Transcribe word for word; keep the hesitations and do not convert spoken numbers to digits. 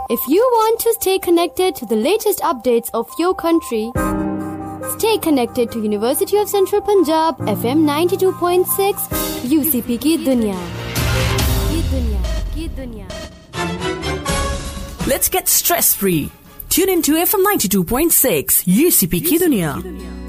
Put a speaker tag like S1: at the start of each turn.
S1: If you want to stay connected to the latest updates of your country, stay connected to University of Central Punjab F M ninety-two point six U C P की दुनिया की दुनिया की दुनिया.
S2: Let's get stress free. Tune in to F M ninety-two point six U C P की दुनिया.